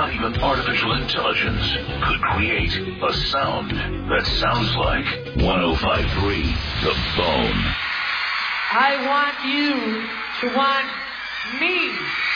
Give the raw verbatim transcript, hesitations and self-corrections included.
not even artificial intelligence could create a sound that sounds like one oh five point three The Bone. I want you to want me.